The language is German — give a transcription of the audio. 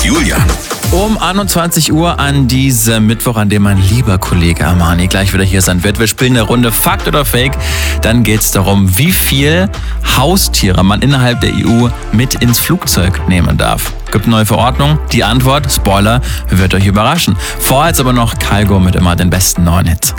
Julian. Um 21 Uhr an diesem Mittwoch, an dem mein lieber Kollege Armani gleich wieder hier sein wird. Wir spielen eine Runde Fakt oder Fake. Dann geht es darum, wie viel Haustiere man innerhalb der EU mit ins Flugzeug nehmen darf. Gibt eine neue Verordnung. Die Antwort, Spoiler, wird euch überraschen. Vorher jetzt aber noch Kygo mit immer den besten neuen Hits.